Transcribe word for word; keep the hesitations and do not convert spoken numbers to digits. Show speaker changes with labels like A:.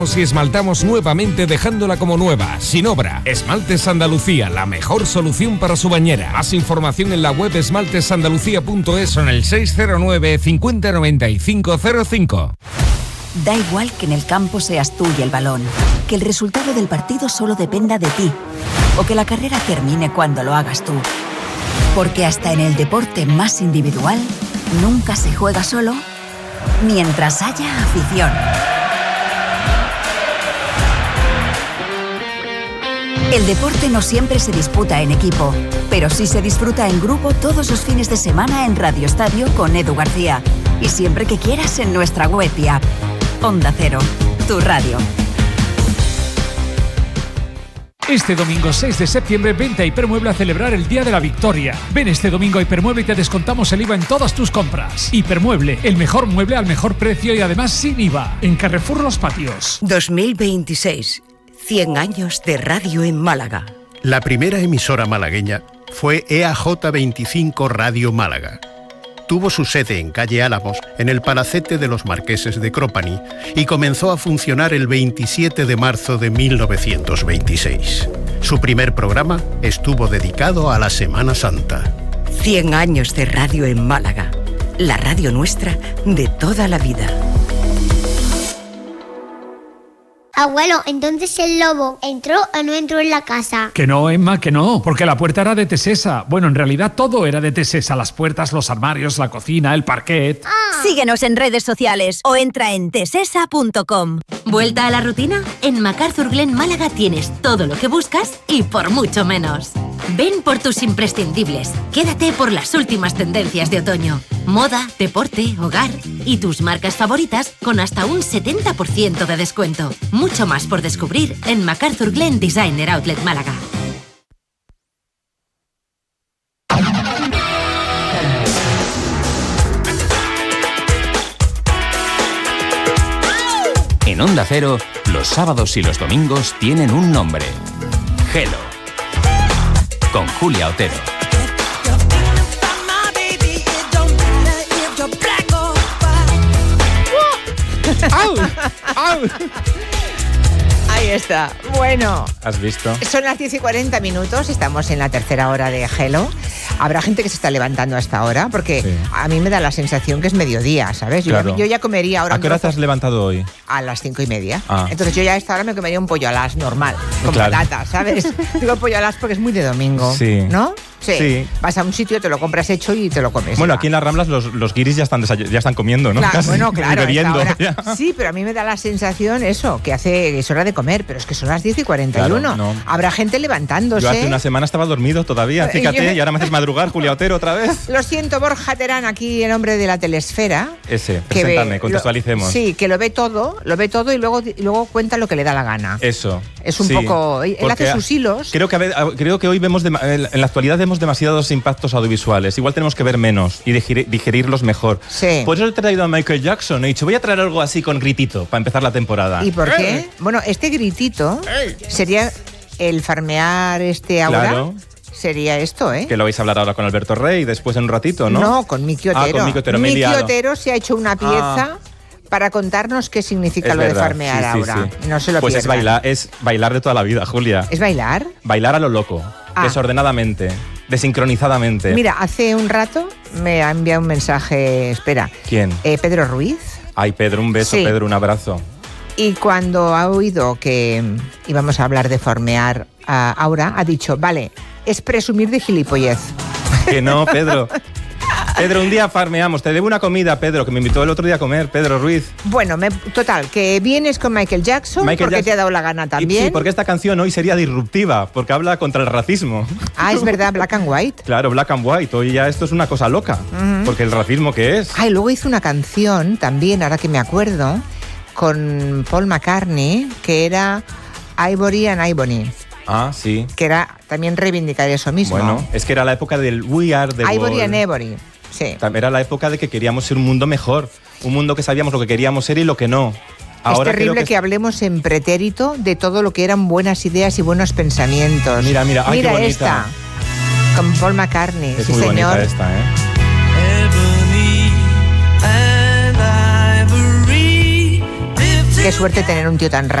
A: Y esmaltamos nuevamente dejándola como nueva, sin obra. Esmaltes Andalucía, la mejor solución para su bañera. Más información en la web esmaltes andalucía punto es o en el seis cero nueve, cincuenta, noventa y cinco cero cinco.
B: Da igual que en el campo seas tú y el balón, que el resultado del partido solo dependa de ti, o que la carrera termine cuando lo hagas tú. Porque hasta en el deporte más individual, nunca se juega solo mientras haya afición. El deporte no siempre se disputa en equipo, pero sí se disfruta en grupo todos los fines de semana en Radio Estadio con Edu García. Y siempre que quieras en nuestra web y app. Onda Cero, tu radio.
C: Este domingo seis de septiembre vente a Hipermueble a celebrar el Día de la Victoria. Ven este domingo a Hipermueble y te descontamos el I V A en todas tus compras. Hipermueble, el mejor mueble al mejor precio y además sin I V A. En Carrefour Los Patios.
D: dos mil veintiséis. cien años de radio en Málaga.
E: La primera emisora malagueña fue E A J veinticinco Radio Málaga. Tuvo su sede en calle Álamos, en el Palacete de los Marqueses de Cropani, y comenzó a funcionar el veintisiete de marzo de mil novecientos veintiséis. Su primer programa estuvo dedicado a la Semana Santa.
D: cien años de radio en Málaga. La radio nuestra de toda la vida.
F: Abuelo, entonces el lobo entró o no entró en la casa.
C: Que no, Emma, que no, porque la puerta era de Tesesa. Bueno, en realidad todo era de Tesesa. Las puertas, los armarios, la cocina, el parquet.
G: Ah. Síguenos en redes sociales o entra en tesesa punto com.
H: ¿Vuelta a la rutina? En MacArthur Glen Málaga tienes todo lo que buscas y por mucho menos. Ven por tus imprescindibles. Quédate por las últimas tendencias de otoño. Moda, deporte, hogar y tus marcas favoritas con hasta un setenta por ciento de descuento. Mucho más por descubrir en MacArthur Glen Designer Outlet Málaga.
I: En Onda Cero, los sábados y los domingos tienen un nombre. Hello. Con Julia Otero.
J: ¡Au! ¡Au! Ahí está. Bueno.
K: ¿Has visto?
J: Son las diez y cuarenta minutos, estamos en la tercera hora de Hello. Habrá gente que se está levantando a esta hora, porque sí. A mí me da la sensación que es mediodía, ¿sabes? Yo,
K: claro.
J: ya, yo ya comería ahora...
K: ¿A qué hora te has levantado hoy?
J: A las cinco y media.
K: Ah.
J: Entonces yo ya a esta hora me comería un pollo alas normal, con
K: claro.
J: patatas, ¿sabes? Digo pollo alas porque es muy de domingo,
K: sí.
J: ¿no? Sí.
K: sí.
J: Vas a un sitio, te lo compras hecho y te lo comes.
K: Bueno, aquí en las Ramblas los, los guiris ya están, ya están comiendo, ¿no?
J: Claro,
K: Casi,
J: bueno, claro.
K: Bebiendo.
J: Sí, pero a mí me da la sensación eso, que hace es hora de comer, pero es que son las diez y cuarenta y uno.
K: Claro, no.
J: Habrá gente levantándose.
K: Yo hace una semana estaba dormido todavía, fíjate, yo... y ahora me haces madrugar, Julia Otero, otra vez.
J: Lo siento, Borja Terán, aquí en nombre de la Telesfera.
K: Ese, preséntame,
J: ve,
K: contextualicemos.
J: Lo, sí, que lo ve todo, lo ve todo y luego, y luego cuenta lo que le da la gana.
K: Eso.
J: Es un
K: sí,
J: poco... Él hace sus hilos.
K: Creo que, creo que hoy vemos, de, en la actualidad vemos demasiados impactos audiovisuales. Igual tenemos que ver menos y digerir, digerirlos mejor.
J: Sí.
K: Por eso he traído a Michael Jackson. He dicho, voy a traer algo así con gritito para empezar la temporada.
J: ¿Y por qué? Bueno, este gritito sería el farmear este ahora.
K: Claro.
J: Sería esto, ¿eh?
K: Que lo vais a hablar ahora con Alberto Rey, después en un ratito, ¿no?
J: No, con Miki Otero.
K: Ah, con Miki Otero.
J: Miki Otero se ha hecho una pieza... Ah. para contarnos qué significa
K: es
J: lo
K: verdad,
J: de farmear
K: sí, sí,
J: ahora.
K: Sí.
J: No se lo
K: Pues
J: pierdan.
K: es bailar, es bailar de toda la vida, Julia.
J: ¿Es bailar?
K: Bailar a lo loco, ah. desordenadamente, desincronizadamente.
J: Mira, hace un rato me ha enviado un mensaje, espera.
K: ¿Quién?
J: Eh, Pedro Ruiz.
K: Ay, Pedro, un beso, sí. Pedro, un abrazo.
J: Y cuando ha oído que íbamos a hablar de farmear a Aura, ha dicho, vale, es presumir de gilipollez.
K: Que no, Pedro. Pedro, un día farmeamos. Te debo una comida, Pedro, que me invitó el otro día a comer, Pedro Ruiz.
J: Bueno, me, total, que vienes con Michael Jackson Michael porque Jackson, te ha dado la gana también.
K: Y, sí, porque esta canción hoy sería disruptiva, porque habla contra el racismo.
J: Ah, es verdad, Black and White.
K: Claro, Black and White. Hoy ya esto es una cosa loca, uh-huh. porque el racismo, ¿qué es?
J: Ah, y luego hizo una canción también, ahora que me acuerdo, con Paul McCartney, que era Ivory and Ivory.
K: Ah, sí.
J: Que era también reivindicar eso mismo.
K: Bueno, es que era la época del We Are the
J: Ivory
K: World.
J: and Ivory. Sí.
K: Era la época de que queríamos ser un mundo mejor, un mundo que sabíamos lo que queríamos ser y lo que no. Ahora
J: es terrible que... que hablemos en pretérito de todo lo que eran buenas ideas y buenos pensamientos.
K: Mira, mira, ay,
J: mira
K: qué bonita.
J: Esta, con Paul McCartney.
K: Es
J: sí,
K: muy
J: señor.
K: bonita esta, ¿eh?
J: Qué suerte tener un tío tan